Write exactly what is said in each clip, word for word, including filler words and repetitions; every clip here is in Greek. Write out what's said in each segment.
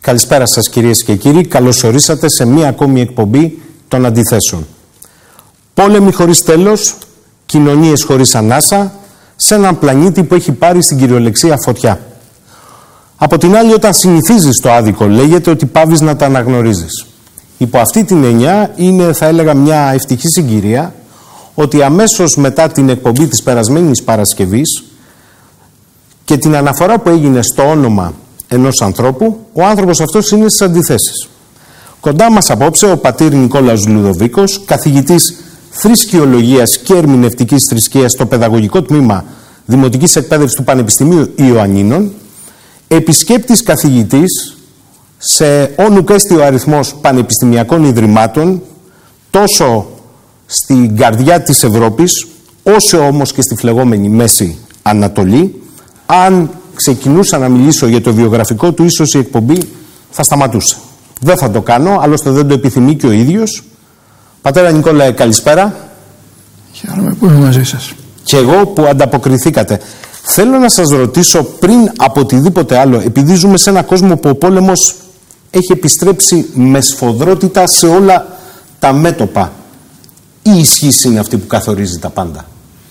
Καλησπέρα σας κυρίες και κύριοι, καλώς ορίσατε σε μία ακόμη εκπομπή των αντιθέσεων. Πόλεμοι χωρίς τέλος, κοινωνίες χωρίς ανάσα, σε έναν πλανήτη που έχει πάρει στην κυριολεξία φωτιά. Από την άλλη, όταν συνηθίζεις το άδικο, λέγεται ότι πάβεις να τα αναγνωρίζεις. Υπό αυτή την έννοια είναι, θα έλεγα, μια ευτυχή συγκυρία ότι αμέσως μετά την εκπομπή της περασμένης Παρασκευής και την αναφορά που έγινε στο όνομα ενός ανθρώπου, ο άνθρωπος αυτός είναι στις αντιθέσεις. Κοντά μας απόψε ο πατήρ Νικόλαος Λουδοβίκος, καθηγητής θρησκειολογίας και ερμηνευτικής θρησκείας στο Παιδαγωγικό Τμήμα Δημοτικής Εκπαίδευσης του Πανεπιστημίου Ιωαννίνων, επισκέπτης καθηγητής σε όνουκέστιο αριθμός πανεπιστημιακών ιδρυμάτων, τόσο στην καρδιά της Ευρώπης, όσο όμως και στη φλεγόμενη Μέση Ανατολή. Αν ξεκινούσα να μιλήσω για το βιογραφικό του, ίσως η εκπομπή θα σταματούσε. Δεν θα το κάνω, άλλωστε δεν το επιθυμεί και ο ίδιος. Πατέρα Νικόλαε, καλησπέρα. Χαίρομαι που είμαι μαζί σας. Και εγώ που ανταποκριθήκατε. Θέλω να σας ρωτήσω πριν από οτιδήποτε άλλο, επειδή ζούμε σε έναν κόσμο που ο πόλεμος έχει επιστρέψει με σφοδρότητα σε όλα τα μέτωπα. Η ισχύς είναι αυτή που καθορίζει τα πάντα?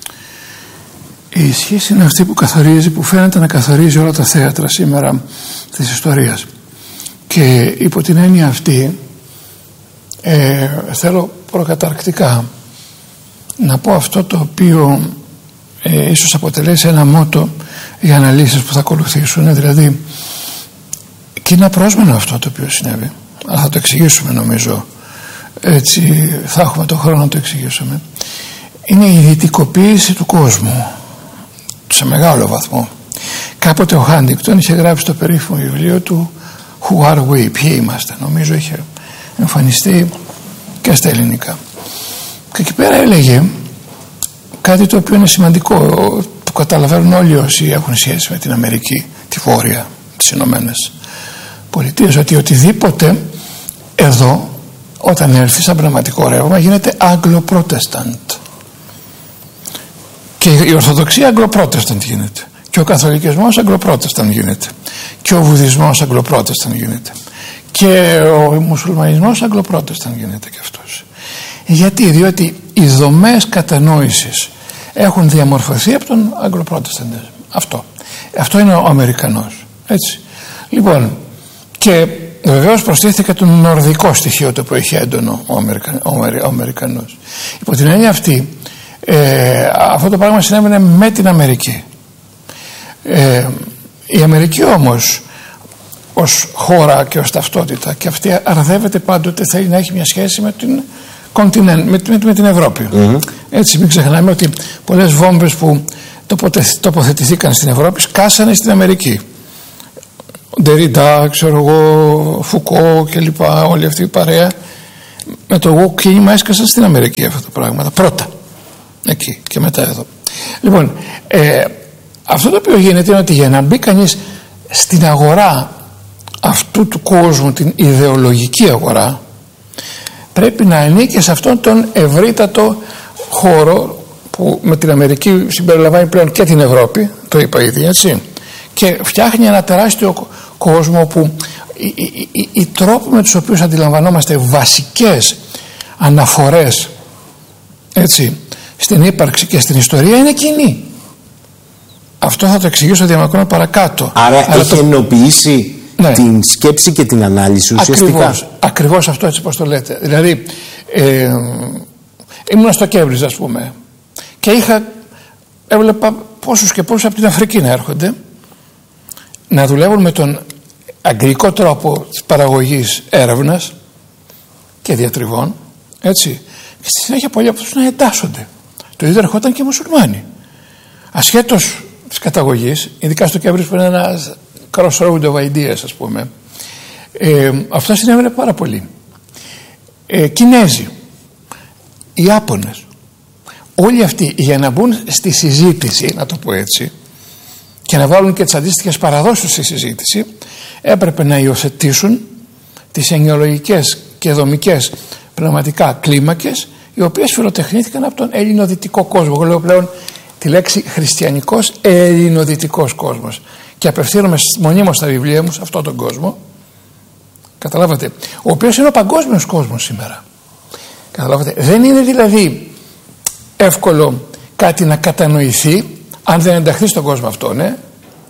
Η ισχύς είναι αυτή που καθορίζει, που φαίνεται να καθορίζει όλα τα θέατρα σήμερα της ιστορίας. Και υπό την έννοια αυτή ε, θέλω προκαταρκτικά να πω αυτό το οποίο ε, ίσως αποτελέσει ένα μότο για αναλύσεις που θα ακολουθήσουν. Δηλαδή, και είναι απρόσμενο αυτό το οποίο συνέβη, αλλά θα το εξηγήσουμε νομίζω, έτσι θα έχουμε τον χρόνο να το εξηγήσουμε. Είναι η δυτικοποίηση του κόσμου σε μεγάλο βαθμό. Κάποτε ο Χάντιγκτον είχε γράψει το περίφημο βιβλίο του Who are we, ποιοι είμαστε, νομίζω είχε εμφανιστεί και στα ελληνικά. Και εκεί πέρα έλεγε κάτι το οποίο είναι σημαντικό, το καταλαβαίνουν όλοι όσοι έχουν σχέση με την Αμερική, τη Βόρεια, τις Ηνωμένες Πολιτείες, ότι οτιδήποτε εδώ όταν έρθει σαν πραγματικό ρεύμα γίνεται Άγγλο-Πρότεσταντ. Και η Ορθοδοξία Αγγλο-Πρότεσταντ γίνεται. Και ο Καθολικισμός Αγγλο-Πρότεσταντ γίνεται. Και ο Βουδισμός Αγγλο-Πρότεσταντ γίνεται. Και ο Μουσουλμανισμός Αγγλο-Πρότεσταντ γίνεται και αυτός. Γιατί? Διότι οι δομές κατανόησης έχουν διαμορφωθεί από τον Αγγλο-Πρότεσταντ. Αυτό. Αυτό είναι ο Αμερικανός. Έτσι. Λοιπόν, και βεβαίως προστίθεται το νορδικό στοιχείο το που έχει έντονο ο, Αμερικα... ο Αμερικανός. Υπό την έννοια αυτή, ε, αυτό το πράγμα συνέβαινε με την Αμερική. Ε, η Αμερική όμως ως χώρα και ως ταυτότητα, και αυτή αρδεύεται πάντοτε, θέλει να έχει μια σχέση με την, continent, με, με, με την Ευρώπη. Mm-hmm. Έτσι, μην ξεχνάμε ότι πολλές βόμβες που τοποθετηθήκαν στην Ευρώπη σκάσανε στην Αμερική. Ντερίντα, ξέρω εγώ, Φουκώ και λοιπά, όλη αυτή η παρέα με το εγώ κίνημα έσκασαν στην Αμερική αυτά τα πράγματα πρώτα, εκεί και μετά εδώ. Λοιπόν, ε, αυτό το οποίο γίνεται είναι ότι για να μπει κανείς στην αγορά αυτού του κόσμου, την ιδεολογική αγορά, πρέπει να ανήκει σε αυτόν τον ευρύτατο χώρο που με την Αμερική συμπεριλαμβάνει πλέον και την Ευρώπη, το είπα ήδη, έτσι, και φτιάχνει ένα τεράστιο κόσμο που οι, οι, οι, οι τρόποι με τους οποίους αντιλαμβανόμαστε βασικές αναφορές, έτσι, στην ύπαρξη και στην ιστορία είναι κοινή. Αυτό θα το εξηγήσω διαμακρόν παρακάτω. Άρα Αλλά έχει το... ενοποιήσει, ναι, την σκέψη και την ανάλυση ουσιαστικά. Ακριβώς, ακριβώς αυτό, έτσι πως το λέτε. Δηλαδή ε, ήμουν στο Κέμπριτζ, ας πούμε, και είχα, έβλεπα πόσους και πόσους από την Αφρική να έρχονται να δουλεύουν με τον αγγλικό τρόπο της παραγωγής έρευνας και διατριβών, έτσι, και στη συνέχεια πολλοί από αυτούς να εντάσσονται. Το ίδιο ερχόταν και οι μουσουλμάνοι, ασχέτως της καταγωγής, ειδικά στο Κέμπριτζ που είναι ένα crossroad of ideas, ας πούμε. Ε, αυτό συνέβαινε πάρα πολύ. Ε, Κινέζοι, Ιάπωνες, όλοι αυτοί για να μπουν στη συζήτηση, να το πω έτσι, και να βάλουν και τις αντίστοιχες παραδόσεις στη συζήτηση, έπρεπε να υιοθετήσουν τις ενοιολογικές και δομικές πνευματικά κλίμακες, οι οποίες φιλοτεχνήθηκαν από τον ελληνοδυτικό κόσμο. Εγώ λέω πλέον τη λέξη χριστιανικός ελληνοδυτικός κόσμος και απευθύνομαι μονίμως στα βιβλία μου σε αυτόν τον κόσμο, Καταλάβατε. Ο οποίος είναι ο παγκόσμιος κόσμος σήμερα. Καταλάβατε. Δεν είναι δηλαδή εύκολο κάτι να κατανοηθεί αν δεν ενταχθεί στον κόσμο αυτό, ναι.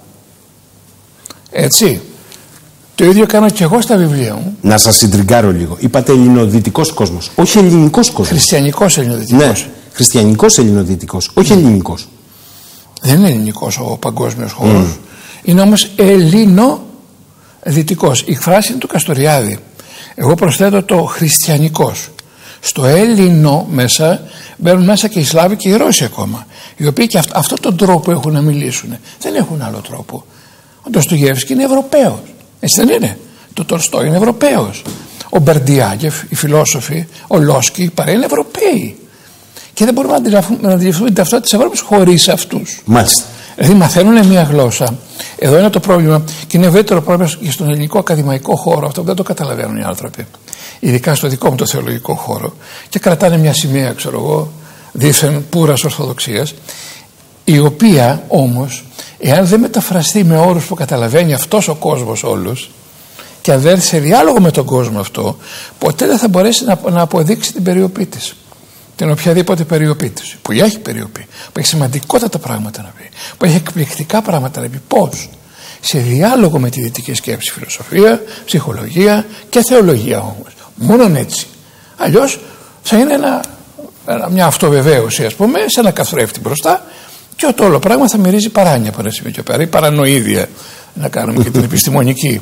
Έτσι. Το ίδιο κάνω και εγώ στα βιβλία μου. Να σας συντριγκάρω λίγο. Είπατε ελληνοδυτικός κόσμος. Όχι ελληνικός κόσμος. Χριστιανικός ελληνοδυτικός. Ναι. Χριστιανικός ελληνοδυτικός. Όχι mm. ελληνικός. Δεν είναι ελληνικός ο παγκόσμιος χώρος. Mm. Είναι όμως ελληνοδυτικός. Η φράση είναι του Καστοριάδη. Εγώ προσθέτω το χριστιανικός. Στο Έλληνο μέσα μπαίνουν μέσα και οι Σλάβοι και οι Ρώσοι ακόμα. Οι οποίοι και αυτόν αυτό τον τρόπο έχουν να μιλήσουν. Δεν έχουν άλλο τρόπο. Ο Ντοστογεύσκι είναι Ευρωπαίος. Έτσι δεν είναι? Το Τολστόι είναι Ευρωπαίος. Ο Μπερντιάγεφ, οι φιλόσοφοι, ο Λόσκι, παρά είναι Ευρωπαίοι. Και δεν μπορούμε να αντιληφθούμε την ταυτότητα της Ευρώπης χωρίς αυτούς. Μάλιστα. Δηλαδή μαθαίνουν μια γλώσσα. Εδώ είναι το πρόβλημα και είναι ευρύτερο πρόβλημα και στον ελληνικό ακαδημαϊκό χώρο. Αυτό δεν το καταλαβαίνουν οι άνθρωποι. Ειδικά στο δικό μου το θεολογικό χώρο. Και κρατάνε μια σημαία, ξέρω εγώ, δήθεν πούρας ορθοδοξίας, η οποία όμως, εάν δεν μεταφραστεί με όρους που καταλαβαίνει αυτός ο κόσμος όλους και αν δεν έρθει σε διάλογο με τον κόσμο αυτό, ποτέ δεν θα μπορέσει να, να αποδείξει την περιοπή της. Την οποιαδήποτε περιοπή της. Που έχει περιοπή, που έχει σημαντικότατα πράγματα να πει, που έχει εκπληκτικά πράγματα να πει. Πώς? Σε διάλογο με τη δυτική σκέψη, φιλοσοφία, ψυχολογία και θεολογία όμως. Μόνον έτσι. Αλλιώς θα είναι ένα, ένα, μια αυτοβεβαίωση, ας πούμε, σε ένα καθρέφτη μπροστά και το όλο πράγμα θα μυρίζει παράνοια από ένα σημείο και πέρα, ή παρανοίδια, να κάνουμε και την επιστημονική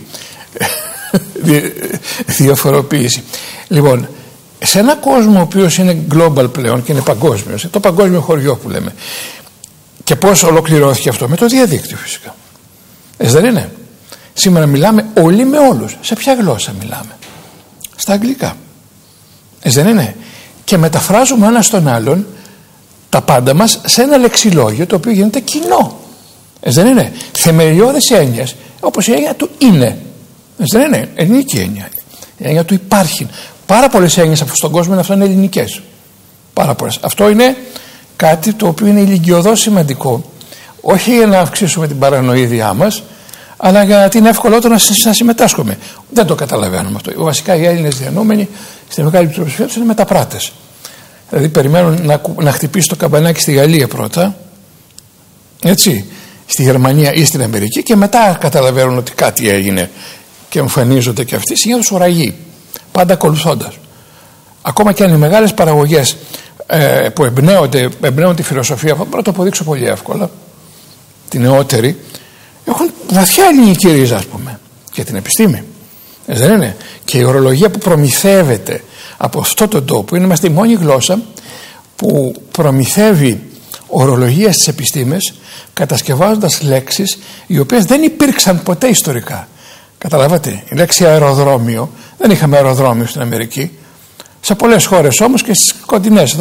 διαφοροποίηση. Λοιπόν, σε ένα κόσμο ο οποίος είναι global πλέον και είναι παγκόσμιος, το παγκόσμιο χωριό που λέμε, και πώς ολοκληρώθηκε αυτό? Με το διαδίκτυο φυσικά. Έτσι δεν είναι? Σήμερα μιλάμε όλοι με όλους. Σε ποια γλώσσα μιλάμε? Στα αγγλικά. Έτσι δεν είναι? Και μεταφράζουμε ένα στον άλλον τα πάντα μας σε ένα λεξιλόγιο το οποίο γίνεται κοινό. Έτσι δεν είναι? Θεμελιώδες έννοιες, όπως η έννοια του είναι. Έτσι δεν είναι? Ελληνική έννοια. Η έννοια του υπάρχει. Πάρα πολλές έννοιες στον κόσμο είναι, αυτό είναι ελληνικές. Πάρα πολλές. Αυτό είναι κάτι το οποίο είναι ηλικιωδώς σημαντικό. Όχι για να αυξήσουμε την παρανοίδειά μας, αλλά γιατί είναι ευκολότερο να συμμετάσχουμε. Δεν το καταλαβαίνουμε αυτό. Βασικά οι Έλληνες διανοούμενοι στη μεγάλη πλειοψηφία τους είναι μεταπράτες. Δηλαδή περιμένουν να, να χτυπήσει το καμπανάκι στη Γαλλία πρώτα, έτσι, στη Γερμανία ή στην Αμερική, και μετά καταλαβαίνουν ότι κάτι έγινε και εμφανίζονται και αυτοί, συνήθως ουραγοί, πάντα ακολουθώντας. Ακόμα και αν οι μεγάλες παραγωγές ε, που εμπνέονται, εμπνέουν τη φιλοσοφία, μπορώ να το αποδείξω πολύ εύκολα, την νεότερη, έχουν βαθιά ελληνική ρίζα, ας πούμε, και την επιστήμη. Έτσι δεν είναι? Και η ορολογία που προμηθεύεται από αυτόν τον τόπο, είναι είμαστε η μόνη γλώσσα που προμηθεύει ορολογία στις επιστήμες, κατασκευάζοντας λέξεις οι οποίες δεν υπήρξαν ποτέ ιστορικά. Καταλάβατε? Η λέξη αεροδρόμιο, δεν είχαμε αεροδρόμιο στην Αμερική. Σε πολλές χώρες όμως και στις κοντινές,